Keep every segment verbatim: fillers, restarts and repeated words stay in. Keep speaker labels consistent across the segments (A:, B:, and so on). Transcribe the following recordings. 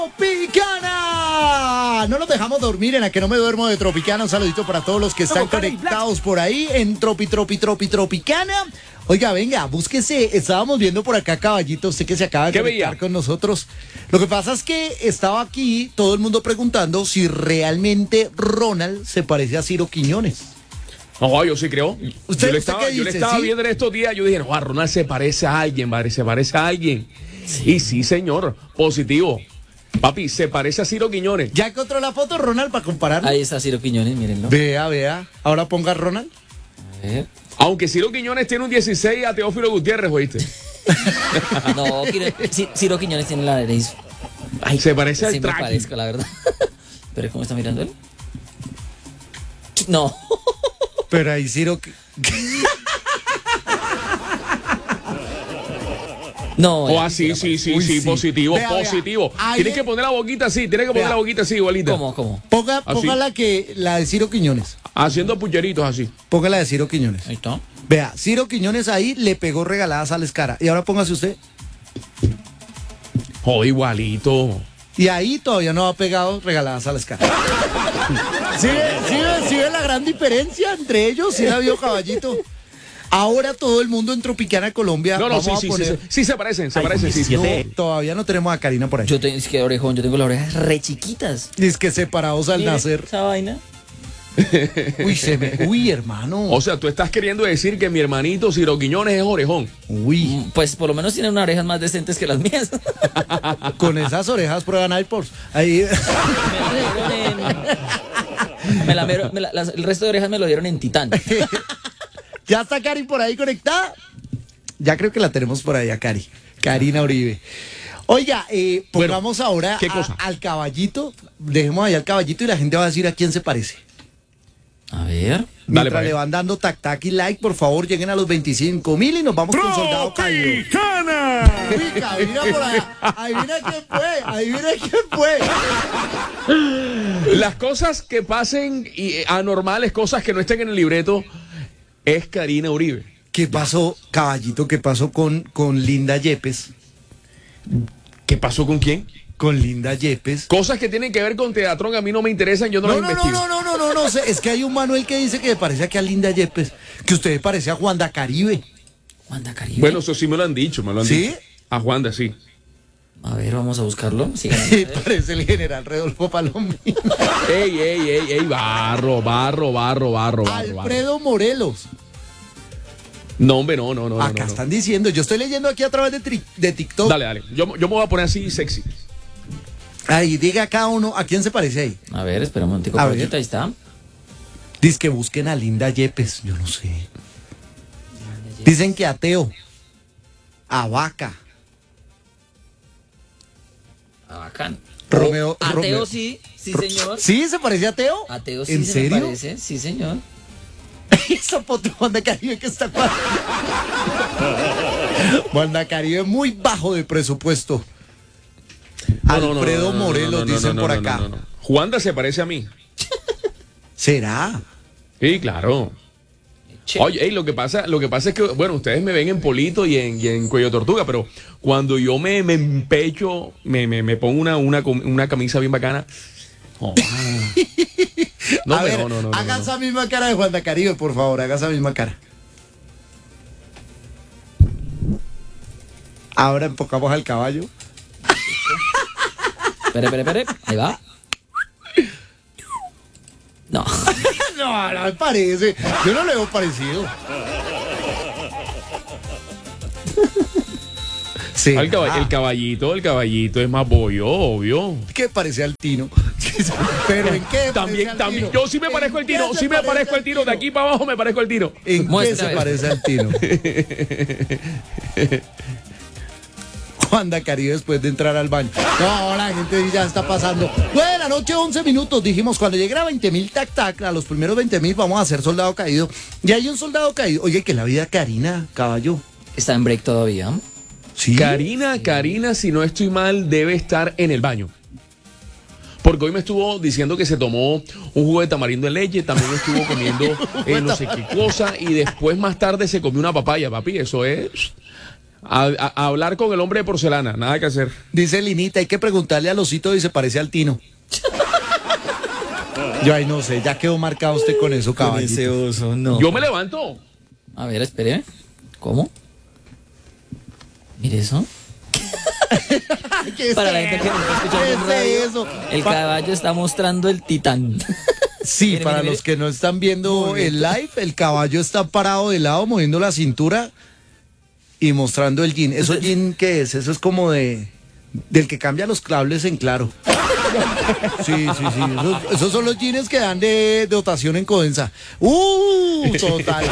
A: Tropicana. No nos dejamos dormir en la que no me duermo de Tropicana. Un saludito para todos los que están conectados por ahí en Tropi, Tropi, Tropi, Tropicana. Oiga, venga, búsquese. Estábamos viendo por acá, Caballito, usted que se acaba de conectar veía? con nosotros. Lo que pasa es que estaba aquí todo el mundo preguntando si realmente Ronald se parece a Ciro Quiñones.
B: No, yo sí creo.
A: ¿Usted,
B: yo le
A: usted
B: estaba,
A: qué
B: yo le
A: dice?
B: estaba
A: ¿Sí?
B: viendo en estos días, yo dije, no, Ronald se parece a alguien, madre, se parece a alguien. Sí. Y sí, señor, positivo. Papi, se parece a Ciro Quiñones.
A: ¿Ya encontró la foto, Ronald, para compararlo?
C: Ahí está Ciro Quiñones, mírenlo.
A: Vea, vea. Ahora ponga a Ronald.
C: A ver.
B: Aunque Ciro Quiñones tiene un dieciséis a Teófilo Gutiérrez, ¿oíste?
C: No, Ciro Quiñones tiene la nariz. Ay,
B: se parece al
C: sí
B: Traqui.
C: me parezco, la verdad. Pero ¿cómo está mirando él? No.
A: Pero ahí Ciro...
C: No.
B: O así, sí, sí,
A: Uy,
B: sí,
A: sí.
B: positivo,
A: Vea,
B: positivo.
A: vea.
B: Tienes
A: Ahí-
B: que poner la boquita así, tienes que poner
A: Vea.
B: la boquita así, igualita.
C: ¿Cómo, cómo?
A: Ponga,
B: Así.
A: ponga la, que, la de Ciro Quiñones.
B: Haciendo pucheritos así.
A: Ponga la de Ciro Quiñones.
C: Ahí está.
A: Vea, Ciro Quiñones ahí le pegó regaladas a la escara. Y ahora póngase usted.
B: Joder, igualito.
A: Y ahí todavía no ha pegado regaladas a la escara. ¿Sí ve, sí ve- sí ve la gran diferencia entre ellos? ¿Sí la vio, Caballito? Ahora todo el mundo en Tropicana, Colombia.
B: No, no,
A: vamos
B: sí,
A: a
B: sí,
A: poner-
B: sí, sí, sí se parecen, se parecen, sí, sí.
A: No, todavía no tenemos a Karina por ahí.
C: Yo tengo, es que orejón, yo tengo las orejas re chiquitas.
A: Y es que separados al
C: Mire
A: nacer.
C: esa vaina.
A: Uy, se me. Uy, hermano.
B: O sea, tú estás queriendo decir que mi hermanito Ciro Quiñones es orejón.
A: Uy.
C: Mm, Pues por lo menos tienen unas orejas más decentes que las mías.
A: Con esas orejas prueban iPods. Ahí.
C: Me la dieron en. Me la, me la- las- el resto de orejas me lo dieron en Titán.
A: ¿Ya está Cari por ahí conectada? Ya creo que la tenemos por ahí a Cari. Karina Uribe. Oiga, eh,
B: Bueno,
A: pongamos ahora
B: ¿qué
A: a-
B: cosa?
A: al Caballito. Dejemos ahí al Caballito y la gente va a decir a quién se parece.
C: A ver.
A: Mientras
B: para
A: le
B: allá.
A: van dando tac tac y like, por favor, lleguen a los veinticinco mil y nos vamos con Soldado Caído. Uy, adivina por allá. Adivina quién fue. Adivina quién fue.
B: Las cosas que pasen y, eh, anormales, cosas que no estén en el libreto, es Karina Uribe.
A: ¿Qué pasó, Caballito? ¿Qué pasó con, con Linda Yepes?
B: ¿Qué pasó con quién?
A: Con Linda Yepes.
B: Cosas que tienen que ver con Teatrón a mí no me interesan, yo no,
A: No,
B: las
A: no, no,
B: investigo.
A: no, no, no, no, no, sé, es que hay un Manuel que dice que me parece aquí a Linda Yepes, que usted parece a Juanda Caribe.
C: Juanda Caribe.
B: Bueno, eso sí me lo han dicho, me lo han
A: ¿Sí?
B: dicho. A Juanda, sí.
C: A ver, vamos a buscarlo. Sigan.
A: Sí, parece el general Redolfo Palomino.
B: Ey, ey, ey, ey, barro, barro, barro, barro, barro. barro.
A: Alfredo Morelos.
B: No, hombre, no, no, no. no,
A: Acá
B: no, no.
A: están diciendo, yo estoy leyendo aquí a través de, tri- de TikTok.
B: Dale, dale. Yo, yo me voy a poner así sexy.
A: Ahí, diga cada uno, ¿a quién se parece ahí?
C: A ver, espera un momentico.
A: A
C: por
A: ver.
C: aquí, ahí está.
A: Dice que busquen a Linda Yepes, yo no sé. Dicen que a Teo, a Vaca,
C: Ah, bacán.
A: Romeo.
C: A
A: Romeo-
C: Teo sí, sí
A: Ro-
C: señor.
A: ¿Sí se parece a Teo?
C: A Teo sí
A: ¿En
C: se
A: serio?
C: me parece, sí señor.
A: Esa foto de Juanda Caribe que está cual- Juanda Caribe muy bajo de presupuesto.
B: No, no, no,
A: Alfredo
B: no, no, no,
A: Morelos
B: no, no,
A: dicen
B: no,
A: por
B: no,
A: acá.
B: no, no, no. Juanda se parece a mí.
A: ¿Será?
B: Sí, claro.
C: Che.
B: Oye, ey, lo que pasa, lo que pasa es que, bueno, ustedes me ven en Polito y en, y en Cuello Tortuga, pero cuando yo me, me empecho, me, me, me pongo una, una, com- una camisa bien bacana. Oh, ah. No,
A: a
B: pero
A: ver,
B: no, no, no,
A: haga
B: no.
A: esa misma cara de Juanda Caribe, por favor, haga esa misma cara. Ahora enfocamos al caballo.
C: Espere, espere, espere. Ahí va. No.
A: No, no me parece. Yo no le veo parecido. Sí.
B: El, caba-
A: ah,
B: el caballito, el caballito es más bollo, obvio.
A: ¿Qué parece al Tino? ¿Pero en qué?
B: También,
A: parece al
B: también.
A: Tino?
B: Yo sí me
A: ¿En
B: parezco al
A: qué
B: Tino,
A: se
B: sí me
A: parece
B: parezco al Tino. De aquí para abajo me parezco al Tino.
A: ¿En qué
C: Muestra,
A: se
C: a ver.
A: parece al Tino? Juanda Caribe después de entrar al baño. No, la gente ya está pasando. nueve de la noche, once minutos. Dijimos, cuando llegue a veinte mil tac tac, a los primeros veinte mil vamos a hacer soldado caído. Y hay un soldado caído. Oye, que la vida Karina, caballo.
C: Está en break todavía.
A: Sí.
B: Karina, Karina, si no estoy mal, debe estar en el baño. Porque hoy me estuvo diciendo que se tomó un jugo de tamarindo en leche, también estuvo comiendo eh, no sé qué cosa, y después más tarde se comió una papaya, papi. Eso es A, a- a hablar con el hombre de porcelana, nada que hacer.
A: Dice Linita, hay que preguntarle al osito y se parece al Tino. Yo ahí no sé, ya quedó marcado usted con eso, caballito.
C: oso, no.
B: Yo me levanto.
C: A ver, espere. ¿Cómo? Mire eso.
A: ¿Qué es
C: Para la gente que no está escuchando en
A: ¿Qué es
C: radio,
A: eso?
C: el
A: Pa-
C: caballo está mostrando el titán.
A: Sí,
C: Mire,
A: para
C: mire,
A: los
C: mire.
A: que no están viendo el live, el caballo está parado de lado, moviendo la cintura y mostrando el jean. ¿Eso jean qué es? Eso es como de del que cambia los cables en claro. Sí, sí, sí. Esos, esos son los jeans que dan de dotación en Codensa. ¡Uh! Total.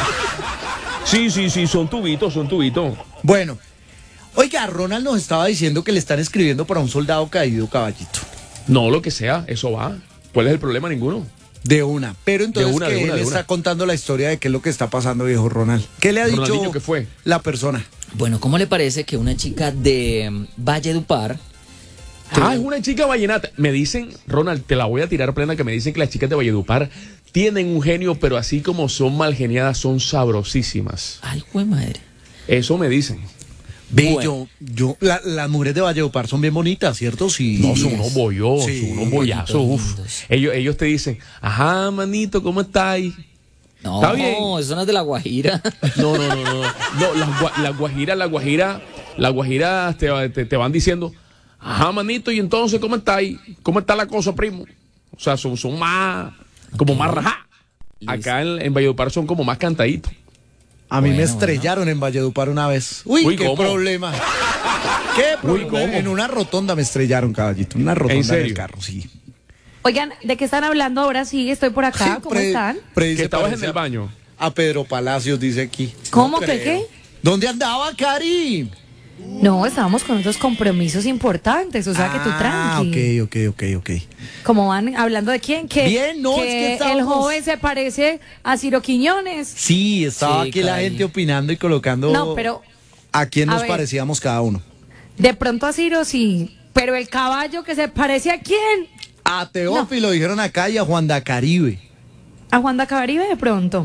B: Sí, sí, sí, son tubitos, son tubitos.
A: Bueno, oiga, Ronald nos estaba diciendo que le están escribiendo para un soldado caído, caballito.
B: No, lo que sea, eso va. ¿Cuál es el problema? Ninguno.
A: De una. Pero entonces
B: De una,
A: que
B: de una,
A: él
B: de
A: está
B: una.
A: contando la historia de qué es lo que está pasando, viejo Ronald. ¿Qué le ha dicho
B: Ronaldinho, ¿qué fue?
A: la persona?
C: Bueno, ¿cómo le parece que una chica de mm, Valledupar...
B: Ah, es una chica vallenata. Me dicen, Ronald, te la voy a tirar plena, que me dicen que las chicas de Valledupar tienen un genio, pero así como son mal geniadas, son sabrosísimas.
C: Ay, güey madre.
B: Eso me dicen.
A: Ve,
C: Bueno.
A: yo, yo, la- las mujeres de Valledupar son bien bonitas, ¿cierto? Sí.
B: No, son unos bollos,
A: Sí,
B: son unos bollazos.
C: bonitos,
B: Uf.
C: lindos.
B: Ellos, ellos te dicen, ajá, manito, ¿cómo estáis?
C: No,
B: Está bien.
C: eso no es de La Guajira.
B: No, no, no, no. no. No, las gua- las guajiras, las guajiras, las guajiras te, te, te van diciendo, ajá, manito, y entonces, ¿cómo estáis? ¿Cómo está la cosa, primo? O sea, son, son más, como más rajá. Acá en, en Valledupar son como más cantaditos.
A: A mí me
C: Bueno,
A: estrellaron en Valledupar una vez. Uy,
B: Uy,
A: qué
B: ¿cómo?
A: problema. ¿Qué
B: Uy,
A: problema?
B: ¿cómo?
A: En una rotonda me estrellaron, caballito. En una rotonda en,
B: serio?
A: el carro, sí.
D: Oigan, ¿de qué están hablando ahora? Sí, estoy por acá. ¿Cómo
A: Pre-
D: están?
A: pre-
B: Que
A: se
B: estabas en
A: parece
B: el
A: a-
B: baño.
A: A Pedro Palacios, dice aquí.
D: ¿Cómo
A: No
D: que
A: creo.
D: qué?
A: ¿Dónde andaba, Cari?
D: No, estábamos con otros compromisos importantes, o sea que tú
A: Ah,
D: tranqui.
A: ok, ok, ok, ok.
D: Como van hablando de quién, que,
A: Bien, no,
D: que
A: es que
D: el
A: estábamos-
D: joven se parece a Ciro Quiñones.
A: Sí, estaba
C: Sí,
A: aquí la
C: Cari.
A: gente opinando y colocando
D: No, pero
A: a quién
D: a
A: nos
D: ver.
A: parecíamos cada uno.
D: de pronto a Ciro sí, pero el caballo que se parece a quién?
A: A Teófilo dijeron acá y a Juan da Caribe.
D: A Juan da Caribe de pronto.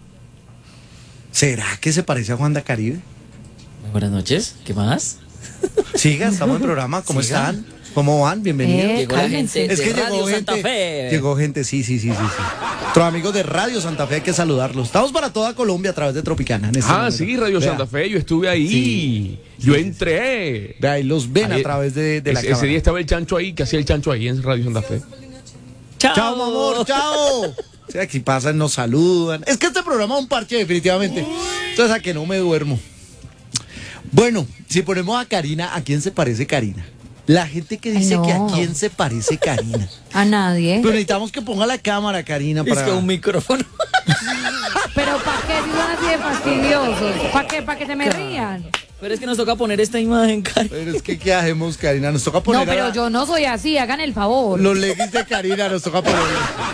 A: ¿Será que se parece a Juan da Caribe?
C: Muy buenas noches. ¿Qué más?
A: Siga, estamos en el programa. ¿Cómo
C: Siga.
A: están? ¿Cómo van? Bienvenidos.
D: Eh,
C: Llegó la
D: cálmense.
C: gente
A: Es que
C: de Radio
A: llegó
C: Santa
A: gente,
C: Fe.
A: llegó gente, sí, sí, sí, sí, sí. Nuestros amigos de Radio Santa Fe hay que saludarlos. Estamos para toda Colombia a través de Tropicana. en este
B: Ah,
A: número.
B: sí, Radio
A: Vea,
B: Santa Fe, yo estuve ahí.
A: Sí.
B: Yo
A: Sí, sí,
B: entré.
A: vea, y los ven a
B: Ahí-
A: través de, de la
B: ese, ese
A: cámara.
B: día estaba el chancho ahí, que hacía el chancho ahí en Radio Santa Fe.
C: Chao.
A: Chao, mi amor, chao. O sea, que si pasan, nos saludan. Es que este programa es un parche, definitivamente. Entonces, a que no me duermo. Bueno, si ponemos a Karina, ¿a quién se parece Karina? La gente que
D: Ay,
A: dice que a
D: no.
A: quién se parece Karina.
D: A nadie.
A: Pero necesitamos que ponga la cámara, Karina,
C: Es
A: para...
C: que un micrófono.
D: Pero ¿para qué si son así de fastidiosos? ¿Para qué? ¿Para que se me rían?
C: Pero es que nos toca poner esta imagen, Cari.
A: Pero es que, ¿qué hacemos, Karina? Nos toca poner
D: No, pero
A: a la-
D: yo no soy así, hagan el favor.
A: los leggings de Karina, nos toca poner.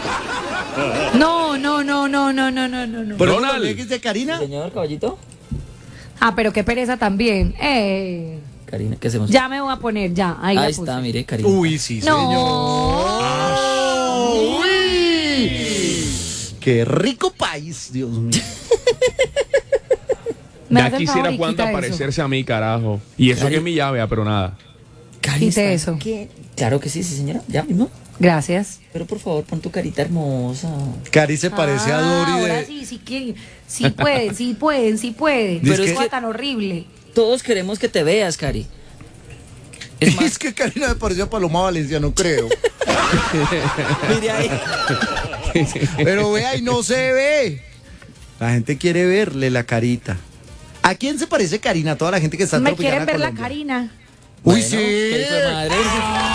D: No, no, no, no, no, no, no, no, no.
A: ¿Ponemos
B: Ronald.
A: los leggings de Karina?
C: Señor caballito.
D: Ah, pero qué pereza también. Eh,
C: Karina, ¿qué hacemos?
D: ya me voy a poner, ya. Ahí, la
C: Ahí
D: puse.
C: está, mire, Karina.
A: Uy, sí, señor.
D: No.
A: ¡Uy! ¡Qué rico país, Dios mío!
D: Me
B: Ya
D: hace el
B: quisiera
D: favor y
B: Juan
D: quita eso.
B: parecerse a mí, carajo. Y eso
C: Cari-
B: que es mi llave, ah, pero nada.
C: Cari,
D: Quite
C: ¿está
D: eso.
C: qué? Claro que sí, sí, señora. Ya mismo.
D: Gracias.
C: Pero por favor, pon tu carita hermosa.
A: Cari se parece a
D: Ah,
A: Dori
D: ahora
A: de...
D: sí, sí que, sí pueden, sí pueden, sí pueden.
A: Dice
D: Pero es
A: que-
D: que tan horrible.
C: Todos queremos que te veas, Cari. Es más,
A: Es que Karina me pareció a Paloma Valencia, no creo.
C: mire ahí.
A: Pero vea, y no se ve. La gente quiere verle la carita. ¿A quién se parece Karina? Toda la gente que está en
D: Me
A: Tropicana,
D: quieren ver la
A: Colombia.
D: Karina.
A: Uy,
C: Bueno,
A: sí.
C: qué hijo de madre.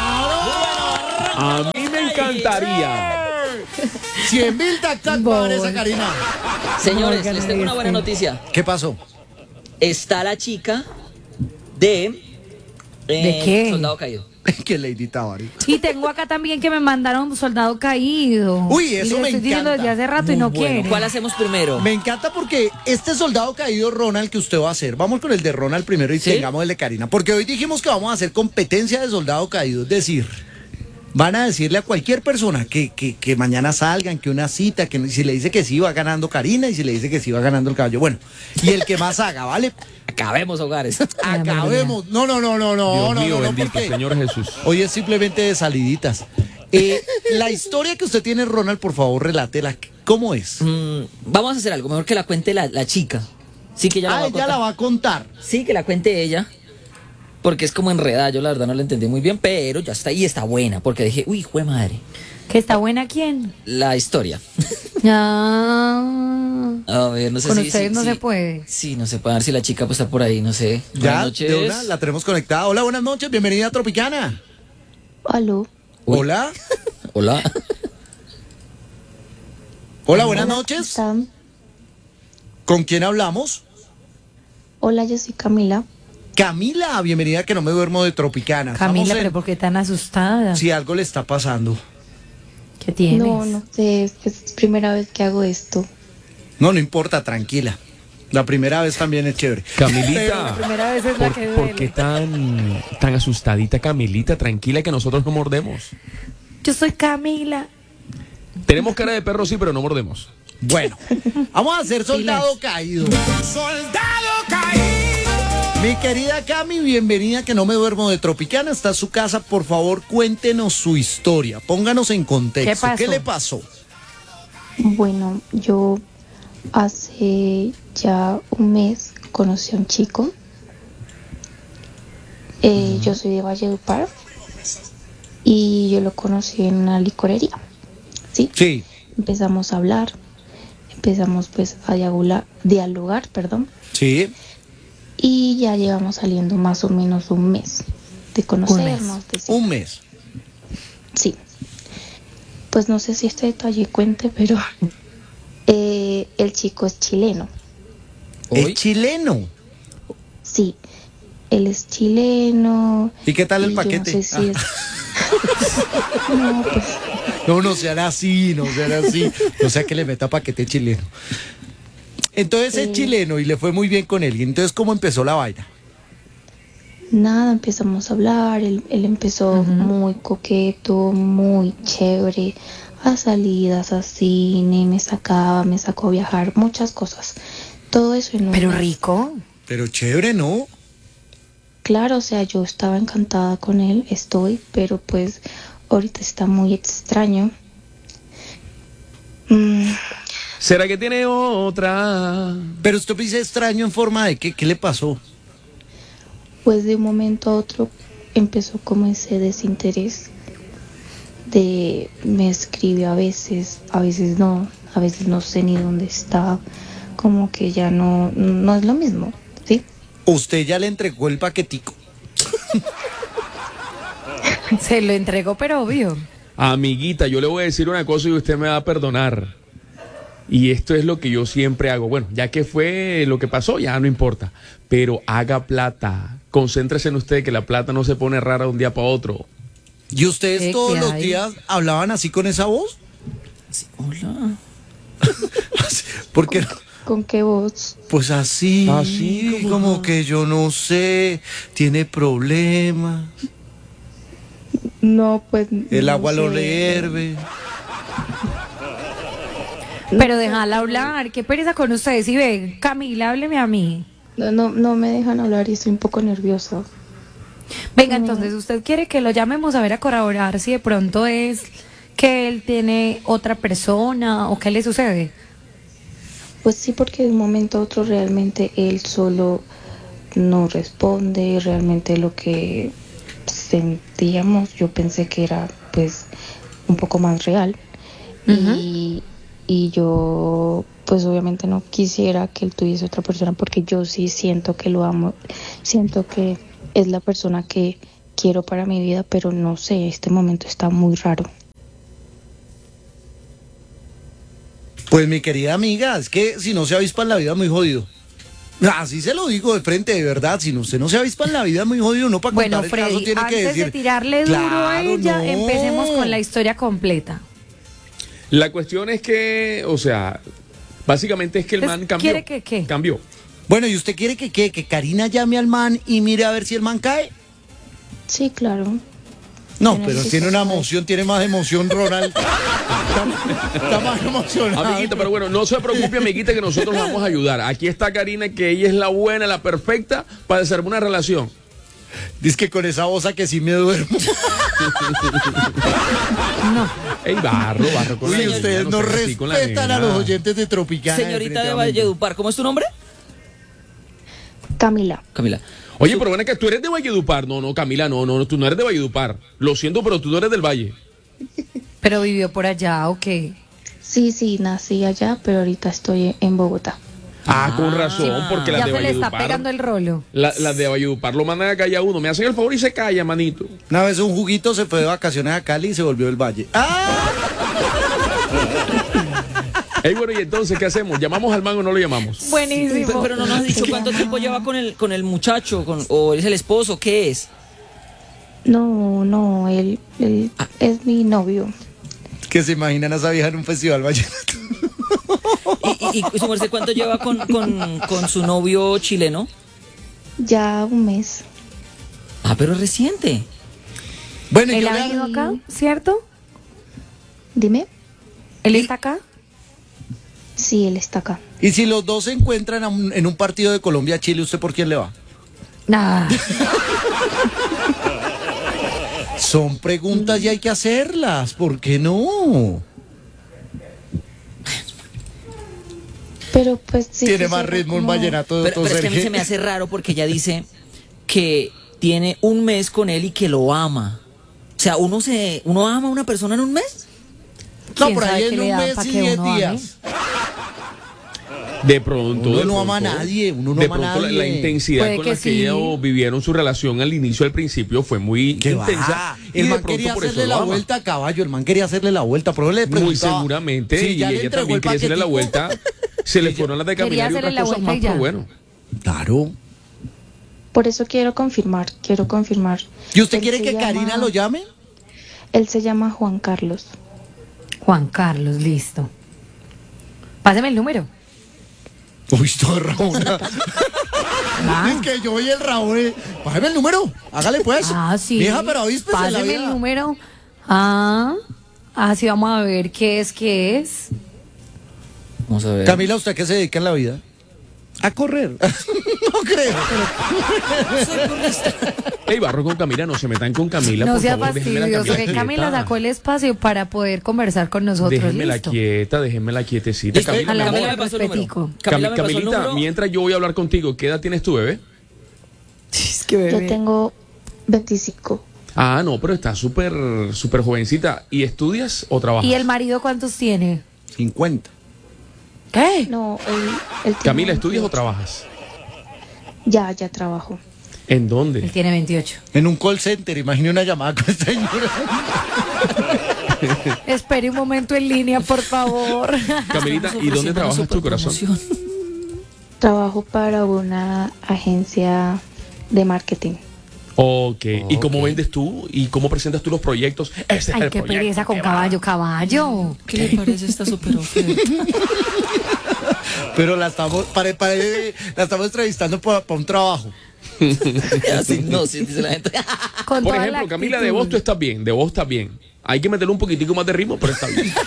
B: A mí me encantaría.
A: cien mil tac tac para ver esa Karina.
C: Señores,
D: Oigan,
C: les tengo una buena
D: este.
C: noticia.
A: ¿Qué pasó?
C: Está la chica de... eh,
D: ¿De qué?
C: Soldado Caído.
A: Que Lady Tabari.
D: Y tengo acá también que me mandaron un soldado caído.
A: Uy, eso
D: Y le
A: me
D: estoy diciendo
A: encanta.
D: desde hace rato y
A: Muy
D: no
A: bueno.
D: quiere.
C: ¿Cuál hacemos primero?
A: Me encanta porque este soldado caído, Ronald, que usted va a hacer, vamos con el de Ronald primero y
C: ¿Sí?
A: tengamos el de Karina, porque hoy dijimos que vamos a hacer competencia de soldado caído, es decir, van a decirle a cualquier persona que, que, que mañana salgan, que una cita, que si le dice que sí va ganando Karina y si le dice que sí va ganando el caballo. Bueno, y el que más haga, ¿vale?
C: Acabemos hogares.
A: Acabemos. No, no, no, no, no,
B: Dios
A: no,
B: mío,
A: no, no,
B: bendito,
A: porque
B: Señor Jesús.
A: hoy es simplemente de saliditas. Eh, la historia que usted tiene, Ronald, por favor, relátela. ¿Cómo es?
C: Mm, vamos a hacer algo, mejor que la cuente la, la chica. Sí, que ella la
A: Ah,
C: va a
A: ella
C: contar.
A: la va a contar.
C: Sí, que la cuente ella. Porque es como enredada, yo la verdad no la entendí muy bien, pero ya está, y está buena, porque dije, uy, jue madre,
D: ¿Que está buena quién?
C: la historia.
D: Ah,
C: A ver, no sé
D: con
C: si...
D: ustedes
C: si-
D: no
C: si-
D: se puede.
C: Sí, no se puede ver si la chica pues está por ahí, no sé.
A: Ya,
C: Buenas noches.
A: de una, la tenemos conectada. Hola, buenas noches, bienvenida a Tropicana.
E: Aló.
C: Uy.
A: Hola.
C: Hola.
A: Hola, buenas
E: Hola, ¿cómo
A: noches.
E: están?
A: ¿Con quién hablamos?
E: Hola, yo soy Camila.
A: Camila, bienvenida a Que No Me Duermo de Tropicana.
D: Camila,
A: Estamos en-
D: pero ¿por qué tan asustada?
A: Si algo le está pasando.
D: ¿Qué tienes?
E: No, no sé, es que es primera vez que hago esto.
A: No, no importa, tranquila. La primera vez también es chévere.
B: Camilita,
D: La primera vez es la
B: ¿por,
D: que
B: por
D: duele.
B: qué tan, tan asustadita, Camilita? Tranquila, que nosotros no mordemos.
D: Yo soy Camila.
B: Tenemos cara de perro, sí, pero no mordemos.
A: Bueno, vamos a hacer soldado caído.
F: Soldado caído.
A: Mi querida Cami, bienvenida a Que No Me Duermo de Tropicana. Está en su casa, por favor, cuéntenos su historia. Pónganos en contexto.
D: ¿Qué pasó?
A: le pasó?
E: Bueno, yo hace ya un mes conocí a un chico. Eh, Yo soy de Valledupar y yo lo conocí en una licorería. ¿Sí?
A: Sí.
E: Empezamos a hablar, empezamos pues a dialogar, dialogar, perdón,
A: Sí.
E: y ya llevamos saliendo más o menos un mes de conocernos. de-
A: Un mes.
E: Sí. Pues no sé si este detalle cuente, pero eh, el chico es chileno.
A: Es
C: Hoy.
A: chileno.
E: Sí, él es chileno.
A: ¿Y qué tal el
E: y
A: paquete?
E: Yo no sé si es... No, pues
A: No, no sean así, no sean así. No sea que le meta paquete chileno. Entonces es
E: Eh.
A: chileno y le fue muy bien con él. ¿Y entonces cómo empezó la vaina?
E: nada, empezamos a hablar, él, él empezó muy coqueto, muy chévere, a salidas, a cine, me sacaba, me sacó a viajar, muchas cosas. Todo eso en un
D: Pero
E: mes.
D: rico.
A: Pero chévere, ¿no?
E: Claro, o sea, yo estaba encantada con él, estoy, pero pues ahorita está muy extraño. Mm,
B: ¿Será que tiene otra?
A: Pero usted me dice extraño en forma de qué, ¿qué le pasó?
E: pues de un momento a otro empezó como ese desinterés de me escribe a veces, a veces no, a veces no sé ni dónde está, como que ya no, no es lo mismo, ¿sí?
A: Usted ya le entregó el paquetico.
D: Se lo entregó, pero obvio.
B: Amiguita, yo le voy a decir una cosa y usted me va a perdonar. Y esto es lo que yo siempre hago. Bueno, ya que fue lo que pasó, ya no importa. Pero haga plata. Concéntrese en usted, que la plata no se pone rara de un día para otro.
A: ¿Y ustedes
D: ¿Qué-
A: todos
D: qué
A: los
D: hay?
A: días hablaban así con esa voz?
C: Sí, hola.
A: Porque,
E: ¿Con qué voz?
A: pues así,
B: Así,
A: como,
B: como-
A: que yo no sé, tiene problemas,
E: No, pues...
A: el
E: no
A: agua lo
E: sé.
A: hierve.
D: Pero déjala hablar. Qué pereza con ustedes. Y ve, Camila, hábleme a mí.
E: No, no, no me dejan hablar y estoy un poco nerviosa.
D: Venga, entonces, ¿usted quiere que lo llamemos a ver a corroborar si de pronto es que él tiene otra persona o qué le sucede?
E: Pues sí, porque de un momento a otro realmente él solo no responde, realmente lo que sentíamos yo pensé que era pues un poco más real. y, y yo pues obviamente no quisiera que él tuviese otra persona porque yo sí siento que lo amo, siento que es la persona que quiero para mi vida, pero no sé, este momento está muy raro.
A: Pues mi querida amiga, es que si no se avispa en la vida es muy jodido. Así se lo digo de frente, de verdad. Si no, usted no se avispa en la vida es muy jodido. Uno para
D: Bueno,
A: contar el caso
D: Freddy,
A: tiene que
D: antes
A: decir...
D: de tirarle duro a
A: Claro,
D: ella,
A: no.
D: empecemos con la historia completa.
B: La cuestión es que, o sea, básicamente es que el
D: Entonces,
B: man cambió.
D: ¿quiere que qué?
B: Cambió.
A: Bueno, ¿y usted quiere que qué? Que Karina llame al man y mire a ver si el man cae.
E: Sí, claro.
A: No,
E: Yo
A: pero
E: necesito
A: tiene una
E: saber.
A: emoción, tiene más emoción, Ronald. Está, está más emocionado.
B: Amiguita, pero bueno, no se preocupe, amiguita, que nosotros la vamos a ayudar. Aquí está Karina, que ella es la buena, la perfecta para desarmar una relación.
A: Dice que con esa voz a que sí me duermo.
B: Ey, barro, barro con la
A: Uy,
B: niña,
A: ustedes no
B: sean así con la
A: respetan a
B: nena.
A: los oyentes de Tropicana.
C: Señorita de
A: definitivamente.
C: Valledupar, ¿cómo es tu nombre?
E: Camila.
C: Camila.
B: Oye, pero bueno, que tú eres de Valledupar. No, no, Camila, no, no, tú no eres de Valledupar. Lo siento, pero tú no eres del Valle.
D: Pero vivió por allá, ¿o qué?
E: Sí, sí, nací allá, pero ahorita estoy en Bogotá.
B: Ah, con razón, porque las
D: Ya
B: de
D: se le está
B: Valledupar.
D: pegando el rolo.
B: la- Las de Valledupar lo mandan a callar a uno. Me hacen el favor y se calla, manito.
A: Una vez un juguito se fue de vacaciones a Cali y se volvió del Valle. ¡Ah!
B: Ey, bueno, y entonces, ¿qué hacemos? ¿Llamamos al man o no lo llamamos?
C: Pero,
D: Buenísimo.
C: pero no nos has dicho cuánto tiempo lleva con el, con el muchacho, con, o es el esposo, ¿qué es?
E: No, no, él, él es mi novio.
A: Que se imaginan a esa vieja en un festival vallenato.
C: ¿Y, y, y su merced cuánto lleva con, con, con su novio chileno?
E: Ya un mes.
C: Ah, pero es reciente.
A: Bueno, y
D: ¿Él
A: yo
D: ha
A: le-
D: venido acá, cierto?
E: Dime.
D: ¿Él está acá?
E: Sí, él está acá.
A: y si los dos se encuentran a un- en un partido de Colombia-Chile, ¿usted por quién le va?
D: Nada.
A: Son preguntas y hay que hacerlas. ¿Por qué no?
E: Pero pues sí.
A: Tiene
E: sí,
A: más
E: suena
A: ritmo un
E: como-
A: vallenato de
C: Pero, pero es que a mí se me hace raro porque ella dice que tiene un mes con él y que lo ama. O sea, uno se, uno ama a una persona en un mes.
A: No,
D: ¿Quién
A: por
D: sabe
A: ahí
D: qué
A: en
D: le
A: un
D: da
A: mes
D: pa'
A: y
D: que
A: diez
D: uno ame?
A: días.
B: De pronto.
A: Uno
B: de
A: no ama a
B: pronto.
A: nadie, uno no
B: de
A: ama a
B: pronto la-
A: nadie.
B: La, intensidad
D: Puede
B: con
D: que
B: la que
D: sí.
B: ellos vivieron su relación al inicio, al principio, fue muy
A: ¿Qué
B: intensa.
A: va?
B: y
A: El
B: de
A: man
B: pronto
A: quería
B: por eso
A: hacerle
B: lo
A: la
B: ama.
A: vuelta a caballo, el man quería hacerle la vuelta, pero le preguntaba.
B: Muy seguramente.
A: si
B: y
A: ya le
B: ella
A: entregó
B: también
A: el
B: quería hacerle la
A: paquetico.
B: vuelta. Se le fueron las de
D: Quería
B: caminar y
D: hacerle
B: otras
D: la
B: cosas
D: vuelta
B: más,
D: y ya.
B: pero bueno.
A: Claro.
E: Por eso quiero confirmar, quiero confirmar.
A: ¿Y usted
E: Él
A: quiere
E: se
A: que
E: llama-
A: Karina lo llame?
E: Él se llama Juan Carlos.
D: Juan Carlos, listo. Páseme el número.
A: Uy, todo Raúl.
D: Ah.
A: Es que yo oí el Raúl. eh, Bájeme el número. Hágale pues.
D: Ah, sí.
A: Vieja, pero avíspese la
D: Páseme
A: vida.
D: el número. Ah, así vamos a ver qué es, qué es.
C: Vamos a ver.
A: Camila, ¿usted a qué se dedica en la vida? A correr. No creo.
B: Ey, barro con Camila, no se metan con Camila,
D: No
B: por
D: sea
B: favor, déjenme la
D: fastidioso, que
B: quieta.
D: Camila sacó el espacio para poder conversar con nosotros.
B: Déjenme la
D: listo.
B: quieta, déjenme la quietecita.
C: Listo,
B: Camila,
D: a la
B: mi amor.
C: Camila me pasó el número.
D: respetico.
C: Camila
B: Cami-
C: me pasó el
B: Camilita,
C: número.
B: mientras yo voy a hablar contigo, ¿qué edad tienes tú, bebé?
D: Es que
E: Yo
D: bebé.
E: tengo veinticinco.
B: Ah, no, pero estás súper, súper jovencita. ¿Y estudias o trabajas?
D: ¿Y el marido cuántos tiene?
A: cincuenta.
D: ¿Qué?
E: No, él, él tiene
B: Camila, ¿estudias o
E: veintiocho.
B: trabajas?
E: Ya, ya trabajo.
B: ¿En
D: Él
B: dónde?
D: tiene veintiocho.
A: En un call center, imagine una llamada con esta señora.
D: Espere un momento en línea, por favor.
B: Camilita, ¿y dónde trabajas tu corazón?
E: Trabajo para una agencia de marketing.
B: Ok, ¿y cómo vendes tú? ¿Y cómo presentas tú los proyectos? Este es
D: Ay,
B: el
D: qué
B: proyecto
D: pereza con
B: que va.
D: caballo, caballo.
C: ¿Qué le parece esta super oferta?
A: Pero la estamos, pare- pare- la estamos entrevistando para un trabajo.
C: Así, no, sí, dice la gente.
D: Con
B: Por
D: toda la
B: ejemplo, Camila, de
D: actitud.
B: voz tú estás bien, de voz estás bien. Hay que meterle un poquitico más de ritmo, pero está bien.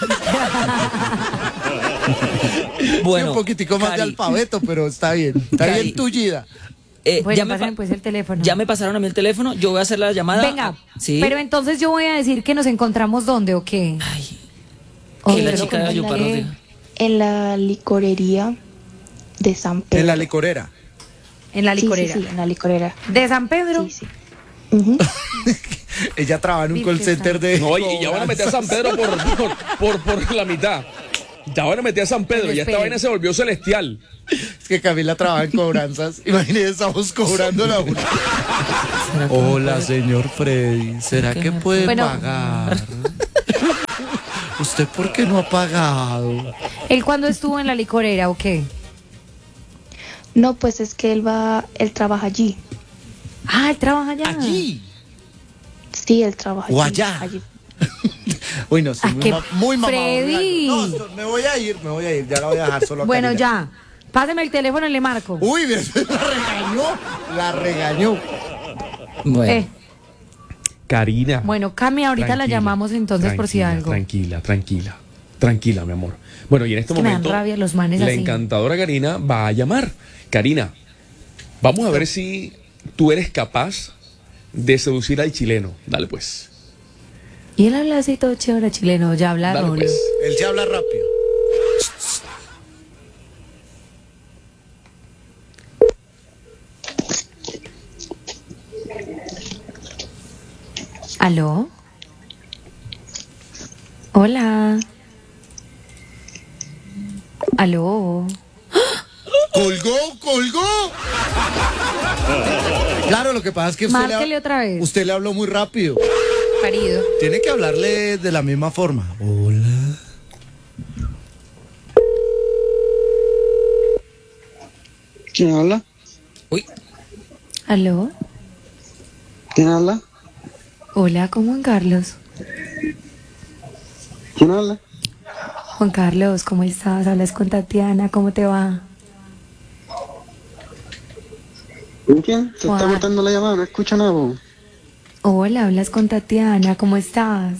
A: Sí, un poquitico más de
C: Cari,
A: alfabeto, pero está bien. Está
C: Cari.
A: bien tullida.
C: eh,
D: Bueno,
C: ya, me
D: pásenme
C: pa-
D: pues el teléfono.
C: ya me pasaron a mí el teléfono, yo voy a hacer la llamada.
D: Venga,
C: Sí.
D: pero entonces yo voy a decir que nos encontramos dónde o qué.
C: Ay,
D: O
C: que la
D: pero
C: chica de
D: como
C: Ayupa
D: que-
C: nos diga.
E: En la licorería de San Pedro.
A: En la licorera.
D: En la
E: Sí,
D: licorera.
E: Sí, sí, en la licorera.
D: ¿De San Pedro?
E: Sí, sí. Ujú.
A: Ella trabaja en un call
D: Virgen
A: center de.
B: No, y y ya van a meter a San Pedro por, por, por, por la mitad. Ya van a meter a San Pedro,
D: Pero
B: ya esta
D: espere.
B: vaina se volvió celestial.
A: Es que Camila trabaja en cobranzas. Imagínese, estamos cobrando la una. Hola, señor Freddy. ¿Será que puede
D: Bueno.
A: pagar? ¿Usted por qué no ha pagado?
D: ¿Él cuándo estuvo en la licorera o qué?
E: No, pues es que él va, él trabaja allí.
D: Ah, él trabaja allá.
A: Aquí.
E: Sí, él trabaja
A: O
E: allí.
A: allá.
E: allí.
A: Uy, no, soy
D: Ah,
A: muy,
D: qué
A: ma- muy mamado.
D: Freddy.
A: No, no, me voy a ir, me voy a ir. Ya la voy a dejar solo a
D: Bueno,
A: Karina.
D: ya. Páseme el teléfono y le marco.
A: Uy, la regañó. La regañó.
C: Bueno.
D: Eh,
B: Karina.
D: Bueno, Cami, ahorita la
B: tranquila,
D: llamamos entonces por si
B: tranquila,
D: algo.
B: Tranquila, tranquila, tranquila, mi amor. Bueno, y en este
D: Es que me dan
B: momento
D: rabia los manes
B: la
D: así.
B: encantadora Karina va a llamar. Karina, vamos a ver si tú eres capaz de seducir al chileno. Dale pues.
D: Y él habla así todo chévere chileno, ya habla
B: Dale
D: Rolio.
B: pues.
A: Él se habla rápido.
D: ¿Aló? Hola. ¿Aló?
A: ¡Colgó, colgó! Claro, lo que pasa es que usted le,
D: Márquele otra vez.
A: usted le habló muy rápido.
D: Parido.
A: Tiene que hablarle de la misma forma. Hola.
G: ¿Quién habla?
B: Uy,
D: ¿Aló?
G: ¿Quién habla?
D: Hola, ¿con Juan Carlos?
G: ¿Quién habla?
D: Juan Carlos, ¿cómo estás? Hablas con Tatiana, ¿cómo te va?
G: ¿Con quién? Se está
D: Juan.
G: cortando la llamada, no escucho nada, po.
D: Hola, hablas con Tatiana, ¿cómo estás?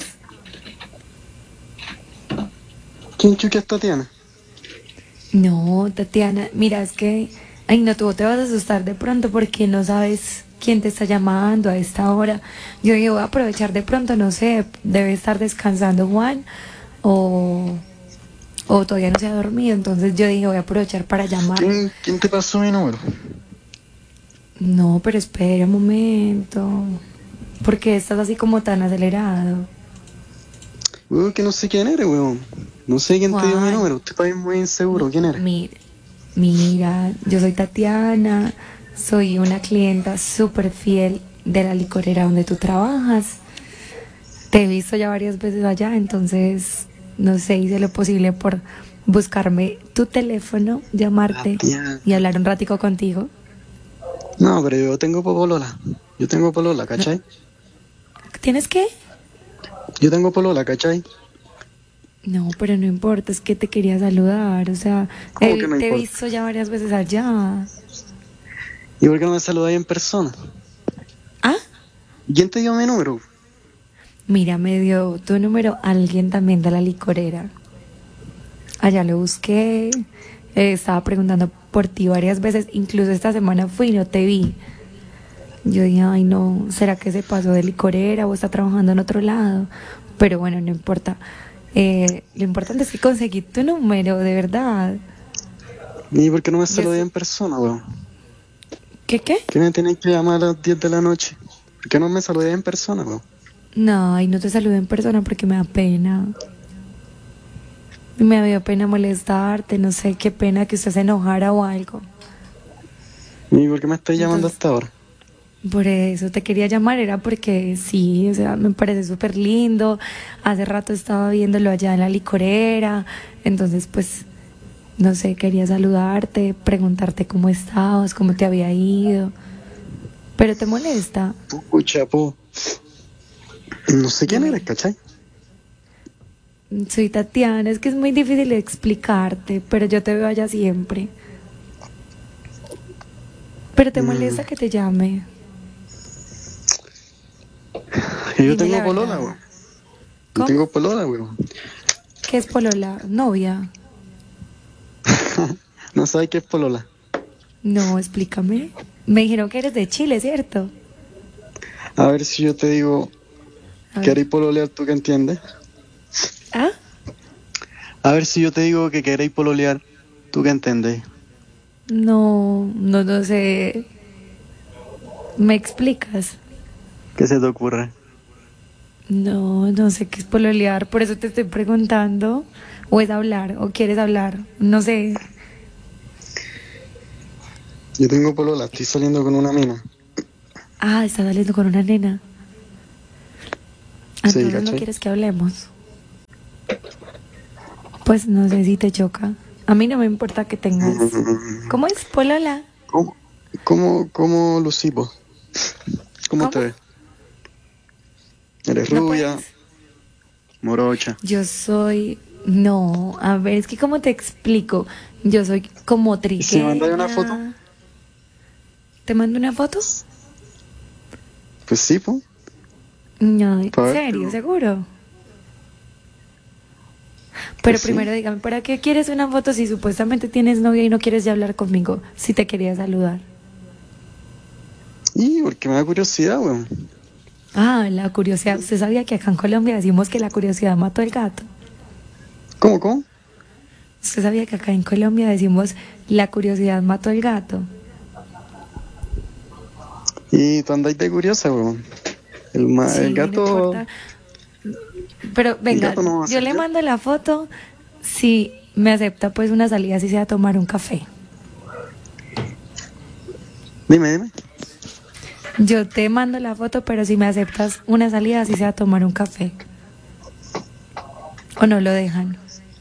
G: ¿Quién chucha es Tatiana?
D: No, Tatiana, mira, es que, ay, no, tú te vas a asustar de pronto porque no sabes quién te está llamando a esta hora. Yo dije, voy a aprovechar de pronto, no sé, debe estar descansando Juan o, o todavía no se ha dormido, entonces yo dije, voy a aprovechar para llamar.
G: ¿Quién, quién te pasó mi número?
D: No, pero espera un momento, ¿por qué estás así como tan acelerado?
G: Weón, que no sé quién eres, weón. No sé quién te dio mi
D: Juan.
G: número. Usted está muy inseguro. ¿Quién eres?
D: Mira, mira, yo soy Tatiana, soy una clienta súper fiel de la licorera donde tú trabajas. Te he visto ya varias veces allá, entonces, no sé, hice lo posible por buscarme tu teléfono, llamarte
G: Tatiana.
D: y hablar un ratico contigo.
G: No, pero yo tengo polola. Yo tengo polola, ¿cachai?
D: ¿Tienes qué?
G: Yo tengo polola, ¿cachai?
D: No, pero no importa, es que te quería saludar, o sea,
G: ¿Cómo
D: he-
G: que no
D: te he
G: importa?
D: visto ya varias veces allá.
G: ¿Y por qué no me saludáis en persona?
D: ¿Ah?
G: ¿Quién te dio mi número?
D: Mira, me dio tu número alguien también de la licorera. Allá lo busqué, eh, estaba preguntando por ti varias veces, incluso esta semana fui y no te vi. Yo dije, ay no, ¿será que se pasó de licorera o está trabajando en otro lado? Pero bueno, no importa. Eh, lo importante es que conseguí tu número, de verdad.
G: ¿Y por qué no me
D: Yo
G: saludé
D: sé-
G: en persona, weón?
D: ¿Qué qué?
G: ¿Qué me tenéis que llamar a las diez de la noche? ¿Por qué no me saludé en persona, weón?
D: No, y no te saludé en persona porque me da pena. Me dio pena molestarte, no sé, qué pena que usted se enojara o algo.
G: ¿Y por qué me estáis llamando
D: Entonces-
G: hasta ahora?
D: Por eso te quería llamar, era porque sí, o sea, me parece súper lindo. Hace rato estaba viéndolo allá en la licorera, entonces pues, no sé, quería saludarte, preguntarte cómo estabas, cómo te había ido. Pero te molesta.
G: Pucha, po. No sé quién
D: Dime.
G: eres, ¿cachai?
D: Soy Tatiana, es que es muy difícil de explicarte, pero yo te veo allá siempre. Pero te
G: Mm.
D: molesta que te llame.
G: Que yo
D: Dime
G: tengo
D: la
G: polola,
D: verdad.
G: weón. Yo
D: ¿Cómo?
G: tengo polola, weón.
D: ¿Qué es polola? ¿Novia?
G: No sabes qué es polola.
D: No, explícame. Me dijeron que eres de Chile, ¿cierto?
G: A ver si yo te digo
D: A
G: que
D: ver.
G: queréis pololear, ¿tú qué entiendes?
D: ¿Ah?
G: A ver si yo te digo que queréis pololear, ¿tú qué entendés?
D: No, no, no sé. ¿Me explicas?
G: ¿Qué se te ocurre?
D: No, no sé qué es pololear, por eso te estoy preguntando. ¿O es hablar? ¿O quieres hablar? No sé.
G: Yo tengo polola, estoy saliendo con una mina.
D: Ah, estás saliendo con una nena.
G: Sí,
D: Entonces no
G: ¿cachai?
D: quieres que hablemos. Pues no sé si te choca. A mí no me importa que tengas. ¿Cómo es? Polola.
G: ¿Cómo, cómo, cómo lucipo? ¿Cómo,
D: ¿Cómo?
G: te ves? ¿Eres
D: ¿No
G: rubia?
D: puedes?
G: Morocha.
D: Yo soy. No, a ver, es que ¿cómo te explico? Yo soy como trigueña.
G: si me mandas una foto?
D: ¿Te mando una foto?
G: Pues sí, po.
D: No, ¿en
G: Pa' ver,
D: serio?
G: pero-
D: ¿Seguro? Pero
G: Pues sí.
D: primero dígame, ¿para qué quieres una foto si supuestamente tienes novia y no quieres ya hablar conmigo? Si te quería saludar.
G: Y porque me da curiosidad, weón.
D: Ah, la curiosidad. ¿Usted sabía que acá en Colombia decimos que la curiosidad mató el gato?
G: ¿Cómo, cómo?
D: ¿Usted sabía que acá en Colombia decimos la curiosidad mató el gato?
G: Y tú andáis de curiosa, weón. El, ma-
D: Sí,
G: el
D: no
G: gato...
D: importa. Pero venga,
G: gato no va a
D: yo
G: ser
D: le
G: yo.
D: mando la foto si me acepta pues una salida, si sea a tomar un café.
G: Dime, dime.
D: Yo te mando la foto, pero si me aceptas una salida, si sea a tomar un café. ¿O no lo dejan?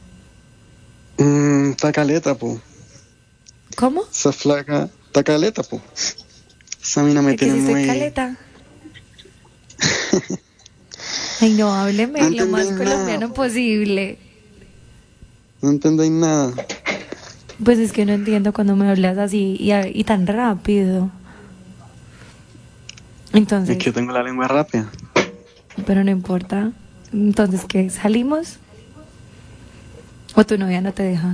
G: Mmm, está caleta, po.
D: ¿Cómo?
G: Esa flaca... Está caleta, po. Esa mina me
D: ¿De que
G: tiene
D: si estoy
G: muy...
D: caleta? Ay, no, hábleme
G: No
D: lo más
G: entendí nada,
D: colombiano
G: po.
D: posible.
G: No entendéis nada.
D: Pues es que no entiendo cuando me hablas así y, a- y tan rápido. Entonces,
G: Es que tengo la lengua rápida.
D: pero no importa. Entonces, ¿qué? ¿Salimos? ¿O tu novia no te deja?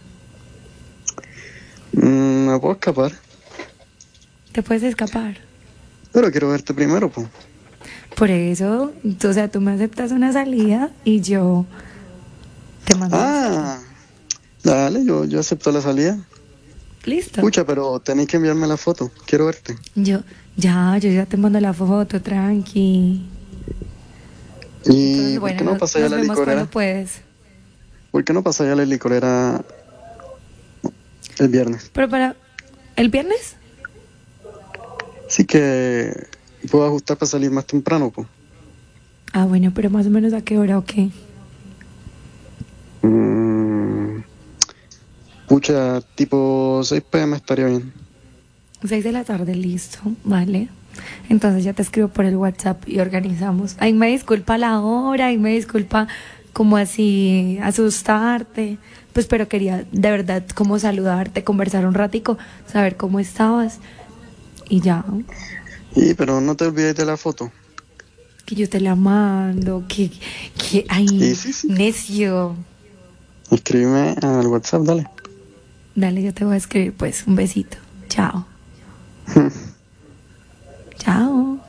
G: Mm, me puedo escapar.
D: ¿Te puedes escapar?
G: Pero quiero verte primero, po.
D: Por eso, tú- o sea, tú me aceptas una salida y yo te mando.
G: Ah, dale, yo, yo acepto la salida.
D: Listo.
G: Escucha, pero tenéis que enviarme la foto. Quiero verte.
D: Yo, ya, yo ya te mando la foto, tranqui.
G: ¿Y
D: Entonces,
G: por
D: bueno,
G: qué no
D: nos-
G: pasa ya
D: nos
G: la
D: vemos
G: licorera?
D: cuando puedes.
G: ¿Por qué no pasa ya la licorera el viernes?
D: Pero para, ¿el viernes?
G: Así que puedo ajustar para salir más temprano, pues.
D: Ah, bueno, pero más o menos a qué hora o qué.
G: Mm, pucha, tipo seis pe eme estaría bien.
D: Seis de la tarde, listo, vale. Entonces ya te escribo por el WhatsApp y organizamos. Ahí me disculpa la hora, ahí me disculpa como así asustarte. Pues pero quería de verdad como saludarte, conversar un ratico, saber cómo estabas. Y ya,
G: Y pero no te olvides de la foto.
D: que yo te la mando, que, que, ay,
G: Sí, sí, sí.
D: necio.
G: Escríbeme al WhatsApp, dale.
D: Dale, yo te voy a escribir pues, un besito. Chao. Chao.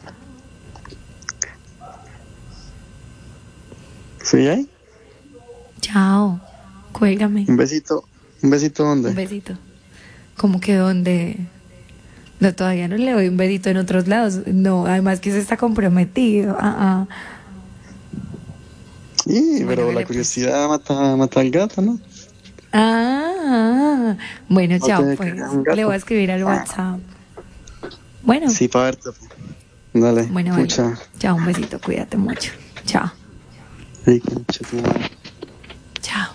G: ¿Sí ahí?
D: Chao. Cuélgame.
G: Un besito. ¿Un besito dónde?
D: Un besito. ¿Cómo que dónde? No, todavía no le doy un besito en otros lados. No, además que se está comprometido. Ah, ah.
G: Sí,
D: Bueno,
G: pero
D: dale,
G: la
D: pues.
G: curiosidad mata, mata al gato, ¿no?
D: Ah, ah. Bueno,
G: No
D: chao,
G: te
D: pues.
G: creas un gato.
D: Le voy a escribir al WhatsApp. Bueno,
G: Sí, para verte. po. Dale,
D: bueno, vale.
G: pucha.
D: Chao, un besito, cuídate mucho. Chao,
G: Ay, concha tu madre.
D: chao.